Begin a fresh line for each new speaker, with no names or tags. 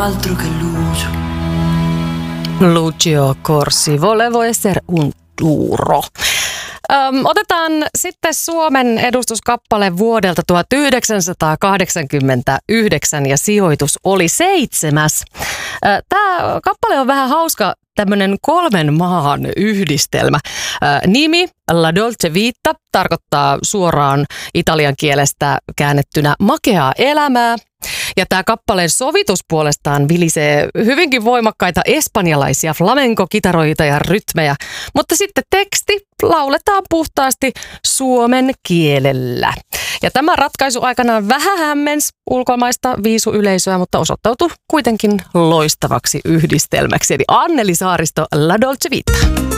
altro che Lucio.
Lucio Corsi, volevo essere un duro. Otetaan sitten Suomen edustuskappale vuodelta 1989 ja sijoitus oli 7. Tämä kappale on vähän hauska, tämmöinen 3 maan yhdistelmä. Nimi La Dolce Vita tarkoittaa suoraan italian kielestä käännettynä makeaa elämää. Ja tämä kappaleen sovitus puolestaan vilisee hyvinkin voimakkaita espanjalaisia flamenco-kitaroita ja rytmejä, mutta sitten teksti lauletaan puhtaasti suomen kielellä. Ja tämä ratkaisu aikanaan vähän hämmensi ulkomaista viisuyleisöä, mutta osoittautui kuitenkin loistavaksi yhdistelmäksi. Eli Anneli Saaristo, La Dolce Vita.